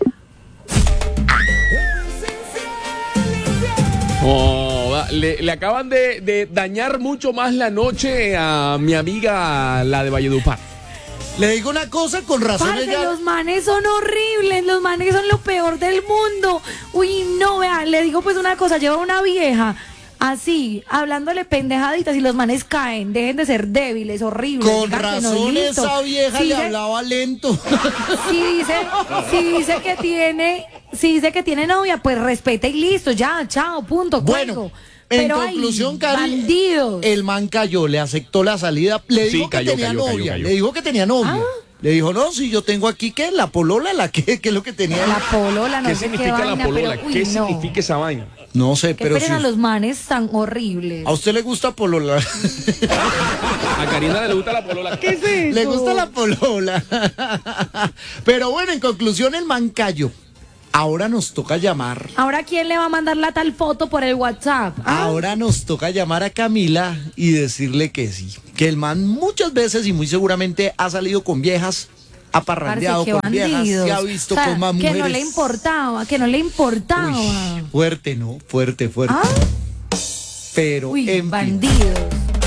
B: Oh, va, le, le acaban de, de dañar mucho más la noche a mi amiga, la de Valledupar.
A: Le digo una cosa, con razón
D: Parce,
A: ella...
D: los manes son horribles, los manes son lo peor del mundo. Uy, no, vea, le digo pues una cosa, lleva una vieja así, hablándole pendejaditas y los manes caen, dejen de ser débiles, horribles.
A: Con
D: digan que no,
A: razón
D: listo.
A: esa vieja
D: Si
A: le
D: dice-
A: hablaba lento.
D: Si dice, si dice que tiene, si dice que tiene novia, pues respeta y listo, ya, chao, punto,
A: Bueno,
D: cuelgo.
A: en
D: Pero hay
A: conclusión, Cari,
D: bandidos.
A: el man cayó, le aceptó la salida, le
B: Sí,
A: dijo que
B: cayó,
A: tenía
B: cayó, cayó,
A: novia,
B: cayó.
A: le dijo que tenía novia.
D: Ah.
A: Le dijo, no, si yo tengo aquí, ¿qué? La polola, la que, ¿qué es lo que tenía?
D: La polola, no
B: ¿Qué
D: sé qué
B: significa
D: vaina,
B: la polola?
D: pero, uy,
B: ¿Qué
D: no.
B: significa esa vaina?
A: No sé,
D: Que
A: pero si
D: esperen a los manes tan horribles.
A: a usted le gusta polola.
B: A Karina le gusta la polola. ¿Qué es eso?
A: Le gusta la polola. Pero bueno, en conclusión, el man cayó. Ahora nos toca llamar.
D: Ahora, ¿quién le va a mandar la tal foto por el WhatsApp? ¿Ah?
A: Ahora nos toca llamar a Camila y decirle que sí. Que el man muchas veces y muy seguramente ha salido con viejas, ha
D: Parce,
A: parrandeado
D: qué
A: con viejas,
D: bandidos.
A: se ha visto
D: O sea,
A: con más
D: que
A: mujeres.
D: no le importaba, que no le importaba.
A: Uy, fuerte, ¿no? Fuerte, fuerte.
D: ¿Ah?
A: Pero,
D: Uy,
A: en fin,
D: bandidos.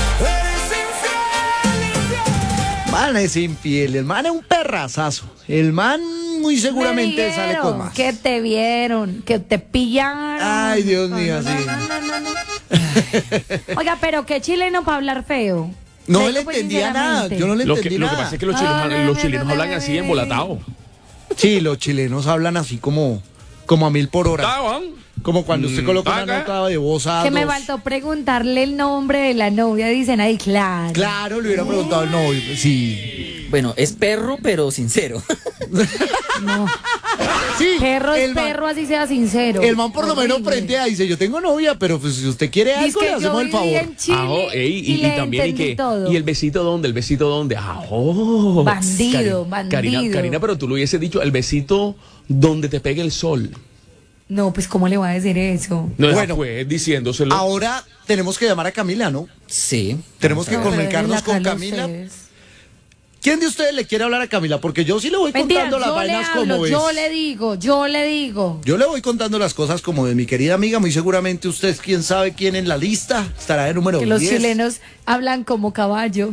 A: man es infiel. El man es un perrazazo. El man muy seguramente
D: Me
A: sale con
D: vieron,
A: más.
D: Que te vieron, que te pillaron.
A: Ay, Dios mío,
D: No, no,
A: sí.
D: no, no, no, no. Oiga, pero qué chileno para hablar feo.
A: No
D: Pero,
A: le
D: pues,
A: entendía nada,
D: sinceramente.
A: yo no le
B: Lo que,
A: entendí
B: lo que
A: nada.
B: pasa es que los chilenos,
D: Ah, no,
B: los
D: no,
B: chilenos
D: no,
B: hablan
D: no,
B: así
D: no,
B: embolatados.
A: Sí, los chilenos hablan así como, como a mil por hora.
B: Estaban.
A: Como cuando usted
B: Mm,
A: coloca una
B: acá.
A: nota de voz a
D: Que me
A: dos.
D: faltó preguntarle el nombre de la novia. Dicen, ay, claro.
A: Claro, le hubiera preguntado al novio. Sí.
C: Bueno, es perro, pero sincero.
D: No.
A: Sí.
D: Perro es
A: el man-
D: perro, así sea sincero.
A: El man por lo menos
D: Horrible.
A: frente a dice, yo tengo novia, pero pues si usted quiere
D: Dice
A: algo,
D: que
A: le
D: yo
A: hacemos el
D: vivía
A: favor.
D: en Chile
B: Ajo, ey, y,
D: y,
B: y
D: le
B: también y
D: entendí
B: que
D: todo.
B: y el besito dónde, el besito dónde. Ajo.
D: Bandido,
B: Cari-
D: bandido.
B: Karina, Karina, pero tú lo hubiese dicho el besito donde te pegue el sol.
D: No, pues ¿cómo le voy a decir eso?
B: No,
A: Bueno.
B: pues diciéndoselo.
A: Ahora tenemos que llamar a Camila, ¿no?
C: Sí.
A: Tenemos que
D: No, pero
A: comunicarnos
D: déjenla
A: con
D: acá
A: Camila.
D: ustedes.
A: ¿Quién de ustedes le quiere hablar a Camila? Porque yo sí le voy
D: Mentira,
A: contando las
D: yo le
A: vainas
D: hablo,
A: como es.
D: yo le digo, yo le digo.
A: Yo le voy contando las cosas como de mi querida amiga. Muy seguramente usted, quién sabe quién en la lista, estará de número
D: Que los
A: diez.
D: chilenos hablan como caballo.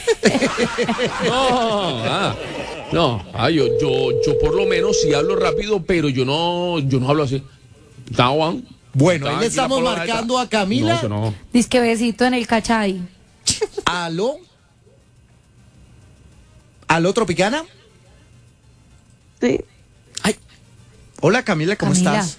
B: No, ah, no, ah, yo, yo, yo por lo menos sí hablo rápido, pero yo no, yo no hablo así. Estaban.
A: Bueno, ahí
B: Estaban
A: le
B: aquí la
A: estamos
B: poloneta.
A: marcando a Camila.
B: No, eso no.
D: Dice que besito en el cachay.
A: ¿Aló? ¿Aló, Tropicana?
E: Sí.
C: Ay,
A: Hola, Camila, ¿cómo
D: Camila.
A: estás?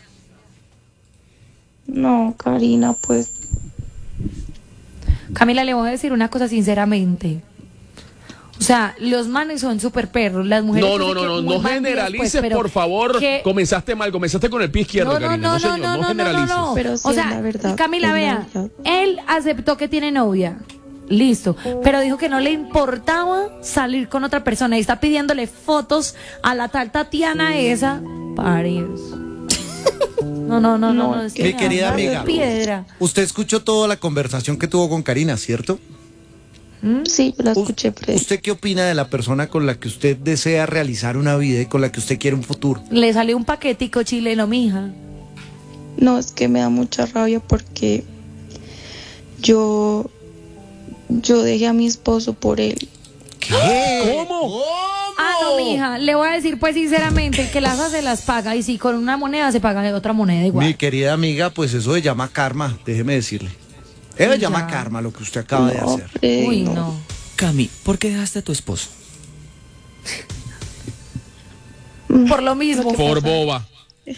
E: No, Karina, pues
D: Camila, le voy a decir una cosa sinceramente. O sea, los manes son súper perros, las mujeres...
B: No,
D: yo
B: no,
D: sé
B: no,
D: que
B: no,
D: muy
B: no
D: bandidas,
B: generalices,
D: pues, pero
B: por favor.
D: que-
B: Comenzaste mal, comenzaste con el pie izquierdo,
D: No, no,
B: Karina. No,
D: no,
B: señor,
D: no,
B: no,
D: no, no,
B: generalices.
D: no, no.
E: Pero sí
D: O
E: es
D: sea,
E: la verdad,
D: Camila,
E: es la
D: vea,
E: verdad.
D: él aceptó que tiene novia, listo, pero dijo que no le importaba salir con otra persona y está pidiéndole fotos a la tal Tatiana esa. Parios. No, no, no, no, no, es que
A: Mi
D: me
A: querida
D: da
A: amiga,
D: piedra.
A: usted escuchó toda la conversación que tuvo con Karina, ¿cierto?
E: sí, yo la
A: U-
E: escuché, Freddy.
A: ¿Usted qué opina de la persona con la que usted desea realizar una vida y con la que usted quiere un futuro?
D: Le salió un paquetico chileno, mija.
E: No, es que me da mucha rabia porque yo yo dejé a mi esposo por él.
A: ¿Qué?
B: ¿Cómo?
D: Ah, no, mija, le voy a decir pues sinceramente que las hace las paga y si con una moneda se paga de otra moneda igual.
A: Mi querida amiga, pues eso se llama karma, déjeme decirle. Eso se
D: Ya.
A: llama karma lo que usted acaba de
E: No,
A: hacer.
E: Freddy,
D: Uy,
E: no.
D: no.
C: Cami, ¿por qué dejaste a tu esposo?
D: Por lo mismo.
B: Por boba.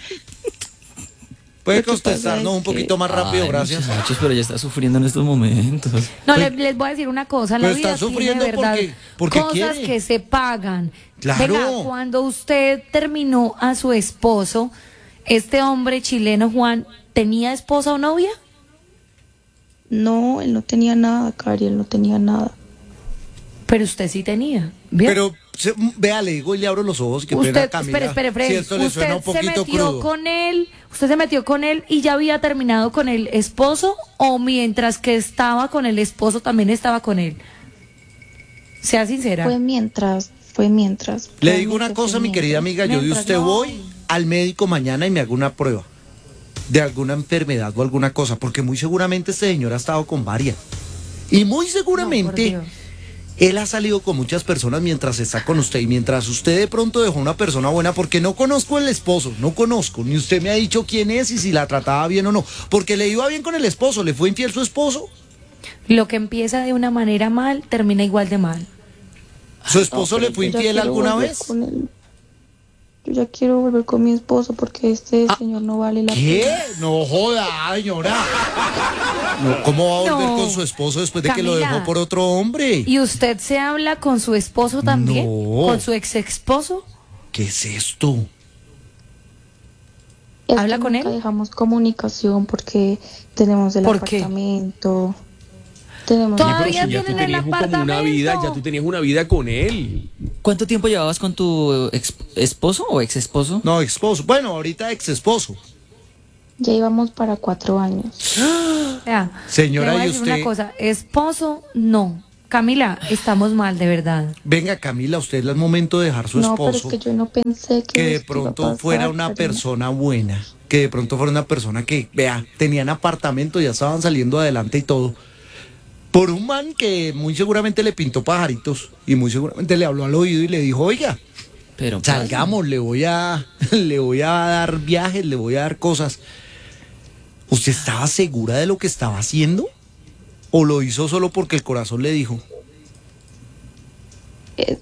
A: Puede
E: Lo que pasa
A: contestarnos
E: es
A: un poquito
E: que-
A: más rápido,
C: Ay,
A: gracias.
C: Muchachos, pero ya está sufriendo en estos momentos.
D: No,
A: Pues-
D: le- les voy a decir una cosa, la
A: pero
D: vida
A: están
D: tiene
A: sufriendo
D: de verdad
A: porque- porque
D: cosas
A: quiere.
D: que se pagan.
A: Claro.
D: Venga, cuando usted terminó a su esposo, este hombre chileno Juan, ¿tenía esposa o novia?
E: No, él no tenía nada, Cari, él no tenía nada.
D: Pero usted sí tenía. ¿vio?
A: Pero se- vea, le digo y le abro los ojos y que pena,
D: Usted,
A: Camila.
D: espere, espere, Freddy.
A: Si esto le suena un
D: ¿Usted se
A: poquito
D: metió
A: crudo.
D: con él? ¿Usted se metió con él y ya había terminado con el esposo? ¿O mientras que estaba con el esposo también estaba con él? Sea sincera.
E: Fue mientras, fue mientras.
A: Le digo una
E: Realmente
A: cosa,
E: fue
A: mi querida
E: mientras.
A: amiga, yo de
D: Mientras
A: usted
D: no.
A: voy al médico mañana y me hago una prueba de alguna enfermedad o alguna cosa, porque muy seguramente este señor ha estado con varias. Y muy
D: No, por
A: seguramente
D: Dios.
A: él ha salido con muchas personas mientras está con usted y mientras usted de pronto dejó una persona buena, porque no conozco el esposo, no conozco, ni usted me ha dicho quién es y si la trataba bien o no, porque le iba bien con el esposo, le fue infiel su esposo,
D: Lo que empieza de una manera mal, termina igual de mal.
A: su esposo
E: No,
A: le
E: pero
A: fue
E: yo ya
A: infiel
E: quiero
A: alguna
E: volver
A: vez.
E: con él. Yo ya quiero volver con mi esposo porque este señor no vale la
A: ¿Qué?
E: pena.
A: No joda, señora. No, ¿cómo va a volver
D: No.
A: con su esposo después de que lo
D: Camila.
A: dejó por otro hombre?
D: ¿Y usted se habla con su esposo también?
A: No.
D: ¿Con su ex esposo?
A: ¿Qué es esto?
E: Es
D: ¿Habla
E: que
D: con
E: nunca
D: él?
E: dejamos comunicación porque tenemos el
D: ¿Por qué?
E: apartamento. Tenemos
D: Todavía
B: Pero si ya tú
D: tienen el
B: tenías como una
D: apartamento.
B: vida, ya tú tenías una vida con él.
C: ¿Cuánto tiempo llevabas con tu ex esposo o ex esposo?
A: No, esposo. Bueno, ahorita ex esposo.
E: Ya íbamos para cuatro años.
D: Vea,
A: Señora,
D: le voy a
A: ¿y
D: decir
A: usted?
D: una cosa. Esposo, no. Camila, estamos mal, de verdad.
A: Venga, Camila, usted es el momento de dejar su
E: No, pero es
A: esposo.
E: que yo no pensé que,
A: Que de
E: esto iba a
A: pronto
E: pasar,
A: fuera una
E: Karina.
A: persona buena. Que de pronto fuera una persona que, vea, tenían apartamento, ya estaban saliendo adelante y todo. Por un man que muy seguramente le pintó pajaritos y muy seguramente le habló al oído y le dijo, oiga,
C: Pero
A: salgamos, le voy a, le voy a dar viajes, le voy a dar cosas. ¿Usted estaba segura de lo que estaba haciendo? ¿O lo hizo solo porque el corazón le dijo?
E: es,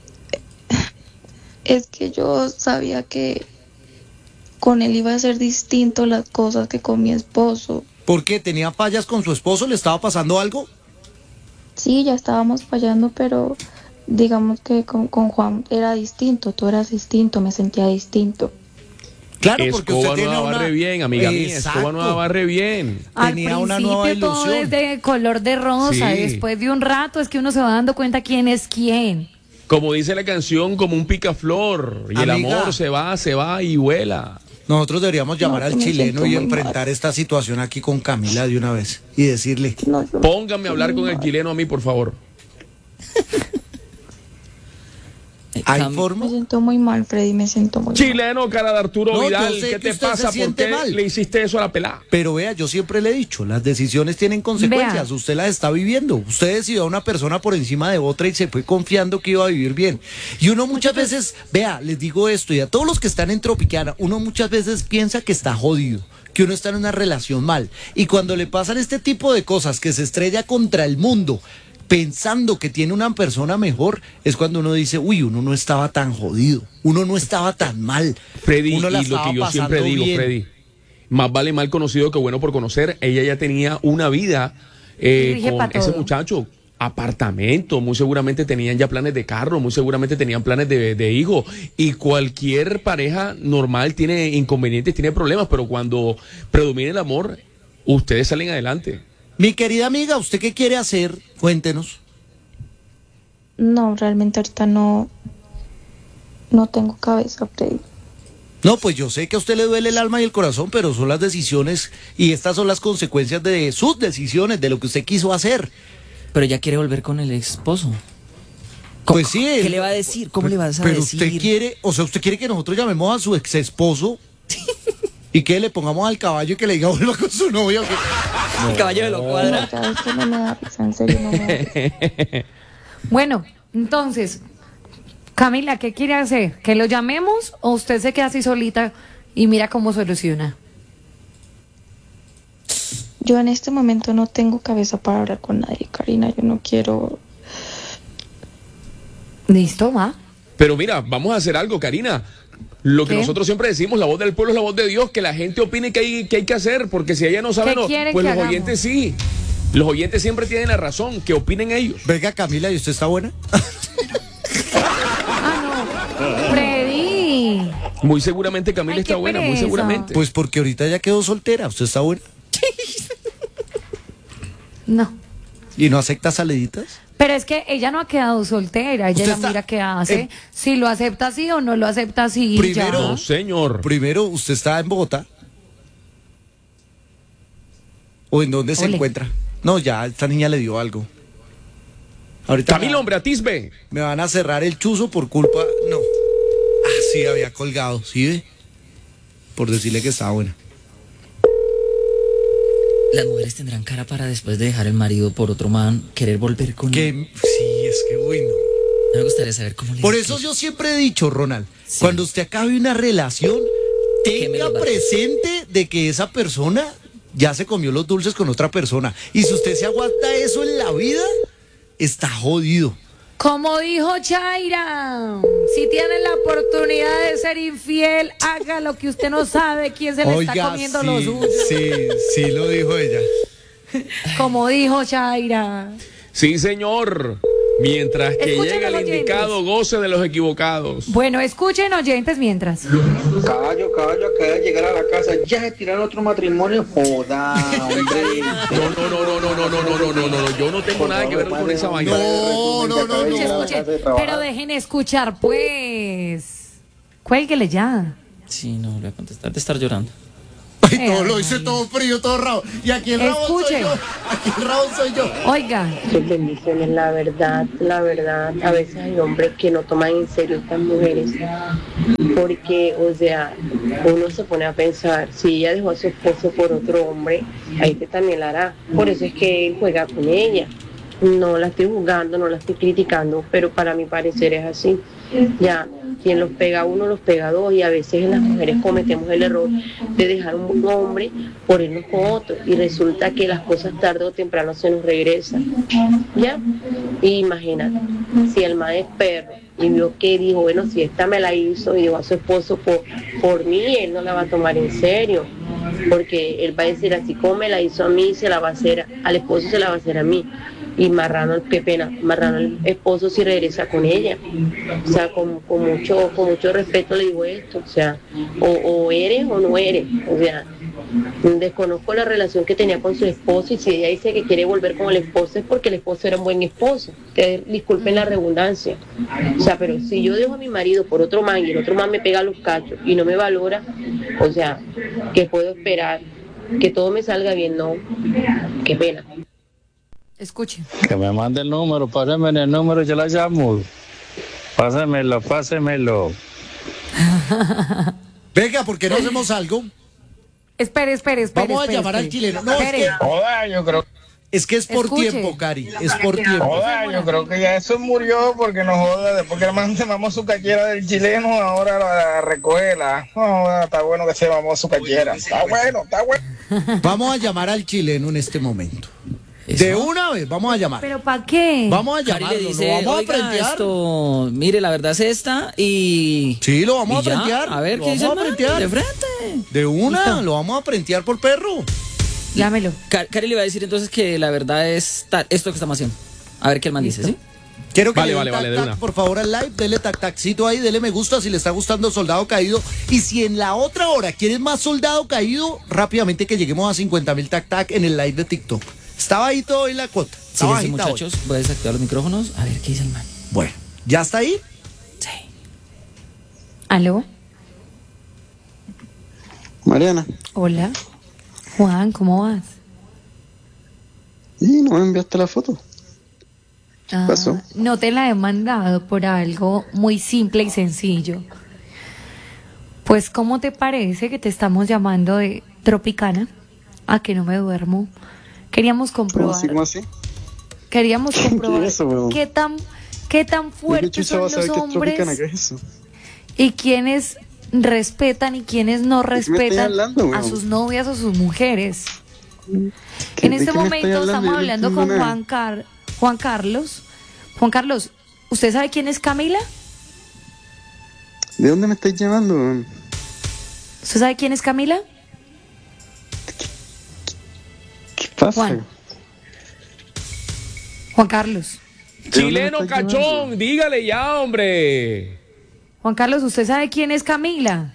E: es que yo sabía que con él iba a ser distinto las cosas que con mi esposo.
A: ¿Por qué? ¿Tenía fallas con su esposo? ¿Le estaba pasando algo?
E: Sí, ya estábamos fallando, pero digamos que con, con Juan era distinto, tú eras distinto, me sentía distinto.
A: Claro, porque
B: Escoba
A: usted tiene
B: no
A: una...
B: barre bien, amiga mía.
A: Exacto.
B: Escoba no barre bien.
D: Al
A: Tenía
D: principio
A: una nueva
D: todo
A: ilusión.
D: es de color de rosa,
B: Sí.
D: y después de un rato es que uno se va dando cuenta quién es quién.
B: Como dice la canción, como un picaflor. Y el
A: Amiga.
B: amor se va, se va y vuela.
A: Nosotros deberíamos llamar
E: No,
A: al
E: me
A: chileno
E: siento
A: y
E: muy
A: enfrentar
E: mal.
A: esta situación aquí con Camila de una vez y decirle,
E: No, yo-
B: Póngame a hablar con el chileno a mí, por favor.
C: Eh,
A: ¿hay
C: Cam-
A: forma?
E: me siento muy mal, Freddy, me siento muy mal.
B: Chileno, cara de Arturo
A: No, yo
B: Vidal,
A: sé
B: ¿qué
A: que
B: te
A: usted se
B: pasa? ¿Por
A: siente
B: qué
A: mal.
B: le hiciste eso a la pelada?
A: Pero vea, yo siempre le he dicho, las decisiones tienen consecuencias,
D: Vea.
A: usted las está viviendo, usted decidió a una persona por encima de otra y se fue confiando que iba a vivir bien. Y uno muchas veces, vea, les digo esto, y a todos los que están en Tropicana, uno muchas veces piensa que está jodido, que uno está en una relación mal. Y cuando le pasan este tipo de cosas, que se estrella contra el mundo, pensando que tiene una persona mejor, es cuando uno dice, uy, uno no estaba tan jodido, uno no estaba tan mal.
B: Freddy,
A: uno la
B: y lo
A: estaba
B: que yo siempre
A: pasando
B: digo,
A: bien.
B: Freddy, más vale mal conocido que bueno por conocer. Ella ya tenía una vida eh,
D: Rige
B: con
D: pa'
B: ese
D: todo.
B: muchacho. Apartamento, muy seguramente tenían ya planes de carro, muy seguramente tenían planes de, de hijo. Y cualquier pareja normal tiene inconvenientes, tiene problemas, pero cuando predomina el amor, ustedes salen adelante.
A: Mi querida amiga, ¿usted qué quiere hacer? Cuéntenos.
E: No, realmente ahorita no, no tengo cabeza, Freddy.
A: No, pues yo sé que a usted le duele el alma y el corazón, pero son las decisiones y estas son las consecuencias de sus decisiones, de lo que usted quiso hacer.
C: Pero ella quiere volver con el esposo. ¿Cómo-
A: Pues sí.
C: ¿Qué
A: él-
C: le va a decir? ¿Cómo le vas a
A: pero
C: decir?
A: usted quiere, o sea, usted quiere que nosotros llamemos a su ex esposo y que le pongamos al caballo y que le diga vuelva con su novia. ¿o qué?
C: El caballo de lo
E: No,
C: cuadra.
E: ya esto no me da risa, en serio no me da risa.
D: Bueno, entonces, Camila, ¿qué quiere hacer? ¿Que lo llamemos o usted se queda así solita y mira cómo soluciona?
E: Yo en este momento no tengo cabeza para hablar con nadie, Karina. Yo no quiero.
D: Listo, va.
B: Pero mira, vamos a hacer algo, Karina. Lo que
D: ¿Qué?
B: nosotros siempre decimos, la voz del pueblo es la voz de Dios, que la gente opine que hay que, hay que hacer, porque si ella no sabe,
D: ¿Qué
B: no,
D: quieren
B: pues
D: que
B: los
D: hagamos?
B: oyentes sí. Los oyentes siempre tienen la razón, que opinen ellos.
A: Venga, Camila, ¿y usted está buena?
D: Ah, no. Freddy.
B: Muy seguramente Camila
D: Ay,
B: está
D: qué
B: buena, muy
D: pereza.
B: seguramente.
A: Pues porque ahorita ya quedó soltera, ¿usted está buena?
D: No.
A: ¿Y no acepta saliditas?
D: Pero es que ella no ha quedado soltera, ella
A: Usted
D: ya
A: está-
D: mira qué hace,
A: eh,
D: si lo acepta así o no lo acepta así.
A: Primero-
D: ya.
B: No, señor.
A: Primero, ¿usted está en Bogotá? ¿O en dónde se
D: Ole.
A: encuentra? No, ya, esta niña le dio algo. Ahorita
B: Camila, hombre, atisbe.
A: me van a cerrar el chuzo por culpa... No. Ah, sí, había colgado, ¿sí ve? Por decirle que estaba buena.
C: Las mujeres tendrán cara para después de dejar el marido por otro man querer volver con él.
A: Que, sí, es que bueno.
C: Me gustaría saber cómo le
A: Por
C: explico.
A: eso yo siempre he dicho, Ronald,
C: Sí.
A: cuando usted acabe una relación,
C: Que me
A: tenga
C: los va-
A: presente de que esa persona ya se comió los dulces con otra persona. Y si usted se aguanta eso en la vida, está jodido.
D: Como dijo Chaira, si tiene la oportunidad de ser infiel, haga lo que usted no sabe quién se le está comiendo
A: sí,
D: los suyos.
A: sí, sí lo dijo ella.
D: Como dijo Chaira.
B: Sí, señor. Mientras que
D: Escuchen
B: llega el
D: los oyentes.
B: indicado, goce de los equivocados.
D: Bueno, escuchen oyentes mientras.
H: Caballo, caballo, acaba de llegar a la casa, ya se tiraron otro matrimonio, joda, hombre.
B: No, no, no, no, no, no, no, no, no, no, no, yo no tengo nada que ver con esa vaina.
A: No, no, no,
D: Escuchen,
A: no.
D: escuchen, pero dejen escuchar, pues. Cuélguele ya.
C: Sí, no, le voy a contestar de estar llorando.
A: Ay, todo lo hice todo frío, todo rabo. Y aquí el rabo soy
D: Escuchen.
A: yo. Aquí el rabo soy yo.
D: Oiga,
I: Sus bendiciones, la verdad, la verdad, a veces hay hombres que no toman en serio a estas mujeres, porque, o sea, uno se pone a pensar, si ella dejó a su esposo por otro hombre, ahí que también la hará, por eso es que él juega con ella. No la estoy juzgando, no la estoy criticando, pero para mi parecer es así. Ya, quien los pega a uno, los pega a dos, y a veces las mujeres cometemos el error de dejar un hombre por irnos con otro, y resulta que las cosas tarde o temprano se nos regresan. Ya, y imagínate, Si el man es perro y vio que dijo, bueno, si esta me la hizo y dijo a su esposo por, por mí, él no la va a tomar en serio, porque él va a decir, así como me la hizo a mí, se la va a hacer, al esposo se la va a hacer a mí. Y Marrano, qué pena, Marrano el esposo si regresa con ella. O sea, con, con mucho con mucho respeto le digo esto, o sea, o, o eres o no eres, o sea, desconozco la relación que tenía con su esposo, y si ella dice que quiere volver con el esposo es porque el esposo era un buen esposo. Ustedes disculpen la redundancia, o sea, pero si yo dejo a mi marido por otro man y el otro man me pega los cachos y no me valora, o sea, ¿qué puedo esperar? Que todo me salga bien, no, qué pena.
D: Escuche.
J: Que me mande el número, pásenme el número, yo la llamo. Pásemelo, pásemelo.
A: Venga, ¿por qué no hacemos algo?
D: Espere, espere, espere.
A: Vamos
D: espere,
A: a llamar
D: espere.
A: al chileno. No,
D: Espere.
A: es que,
J: Joda, yo creo.
A: es que es por
D: Escuche.
A: tiempo, Cari. Es por tiempo.
J: Joda, yo creo que ya eso murió porque no joda. Después que el man se mamó su cachera del chileno, ahora la recoge. No joda, está bueno que se mamó su cachera. Está bueno, está bueno.
A: Vamos a llamar al chileno en este momento.
C: ¿Eso?
A: De una vez, vamos a llamar.
D: ¿Pero para qué?
A: Vamos a
C: Cari
A: llamarlo,
C: le
A: lo
C: dice,
A: vamos a
C: oiga,
A: frentear.
C: esto, mire, la verdad es esta y...
A: Sí, lo vamos
C: y
A: a
C: ya,
A: frentear.
C: A ver,
A: lo
C: ¿qué dice el
A: vamos a
C: man?
A: frentear.
C: De frente.
A: De una,
D: Listo.
A: lo vamos a frentear por perro.
D: Llámelo.
C: Car- Cari le va a decir entonces que la verdad es ta- esto que estamos haciendo. A ver qué el man dice, ¿sí?
A: Quiero que
B: Vale,
A: le den
B: vale,
A: tac,
B: vale, de
A: tac,
B: una.
A: por favor, al live, dele tac tacito ahí, dele me gusta si le está gustando Soldado Caído. Y si en la otra hora quieres más Soldado Caído, rápidamente que lleguemos a cincuenta mil tac tac en el live de TikTok. Está bajito hoy la cuota. Está
C: Sí,
A: bajita hoy.
C: muchachos, voy a desactivar los micrófonos. A ver qué dice el man.
A: Bueno, ¿ya está ahí?
C: Sí.
D: ¿Aló?
G: Mariana,
D: Hola. Juan, ¿cómo vas?
G: ¿y no me enviaste la foto?
D: Ah,
G: pasó?
D: no te la he mandado por algo muy simple y sencillo. Pues, ¿cómo te parece que te estamos llamando de Tropicana? A que no me duermo. Queríamos
G: ¿Cómo
D: comprobar.
G: así, cómo así?
D: Queríamos
G: ¿Qué
D: comprobar
G: es eso, weón?
D: qué tan, qué tan
G: ¿De qué
D: fuertes
G: chucha
D: son
G: vas a
D: los
G: saber que es Tropicana?
D: hombres
G: ¿Qué es eso?
D: y quienes respetan y quienes no
G: ¿De qué me estás
D: respetan
G: hablando,
D: a
G: weón?
D: sus novias o sus mujeres.
G: ¿Qué-
D: En
G: de
D: este
G: qué me
D: momento
G: estás hablando?
D: estamos
G: Yo no
D: hablando
G: entiendo
D: con
G: nada.
D: Juan, Car- Juan Carlos. Juan Carlos, ¿usted sabe quién es Camila?
G: ¿De dónde me estáis llamando, weón?
D: ¿Usted sabe quién es Camila?
G: ¿Qué pasa?
D: Juan. Juan Carlos.
G: ¿De dónde me
B: Chileno
G: estás
B: cachón,
G: llamando?
B: dígale ya, hombre.
D: Juan Carlos, ¿usted sabe quién es Camila?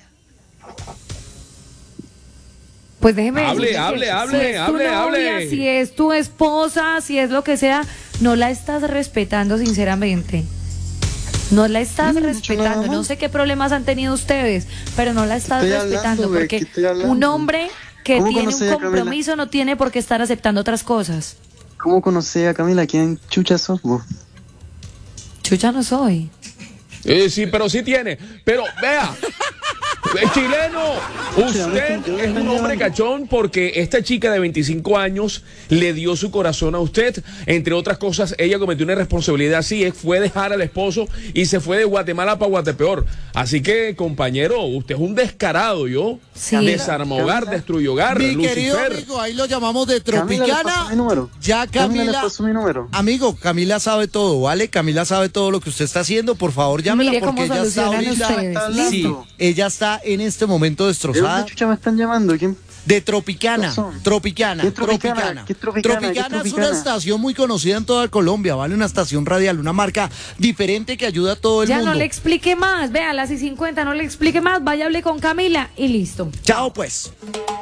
D: Pues déjeme
B: Hable,
D: decirle
B: hable,
D: que
B: hable,
D: si es tu
B: hable,
D: novia,
B: hable.
D: si es tu esposa, si es lo que sea, no la estás respetando sinceramente. No la estás
G: No, no he dicho nada
D: respetando.
G: más.
D: No sé qué problemas han tenido ustedes, pero no la estás
G: Estoy hablando,
D: respetando
G: ¿de
D: porque
G: qué estoy hablando?
D: un hombre que
G: ¿Cómo
D: tiene un
G: conocí a Camila?
D: compromiso no tiene por qué estar aceptando otras cosas.
G: ¿Cómo conocí a Camila? ¿Quién chucha sos vos?
D: Chucha no soy.
B: Eh, sí, pero sí tiene. Pero vea, eh, chileno, usted es un hombre cachón porque esta chica de veinticinco años le dio su corazón a usted. Entre otras cosas, ella cometió una irresponsabilidad así, fue dejar al esposo y se fue de Guatemala para Guatepeor. Así que, compañero, usted es un descarado, ¿yo?
D: Sí.
B: Desarma hogar, destruye hogar,
A: Mi querido
B: Lucifer.
A: amigo, ahí lo llamamos de
G: Camila le pasó
A: Tropicana.
G: mi número.
A: Ya
G: Camila le
A: Camila,
G: pasó mi número.
A: amigo, Camila sabe todo, ¿vale? Camila sabe todo lo que usted está haciendo. Por favor, llámela
D: Mire cómo
A: porque ella está
D: solucionan
A: ahorita.
D: ustedes.
G: está
A: Sí,
G: hablando?
A: ella está en este momento
G: ¿De
A: destrozada.
G: dónde chucha me están llamando? ¿Quién?
A: De Tropicana,
G: Razón.
A: Tropicana,
G: ¿Qué es Tropicana?
A: Tropicana.
G: ¿Qué es Tropicana? ¿Qué es
A: Tropicana es una
G: Tropicana?
A: estación muy conocida en toda Colombia, ¿vale? Una estación radial, una marca diferente que ayuda a todo el
D: Ya
A: mundo.
D: no le explique más. Vea, las y cincuenta, no le explique más. Vaya, hable con Camila y listo.
A: Chao, pues.